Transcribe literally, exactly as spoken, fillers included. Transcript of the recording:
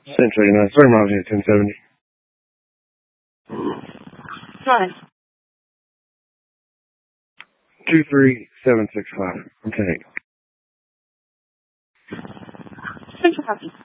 Central United. Sorry, miles here, ten seventy. Right. two three seven six five. Okay. Central copy.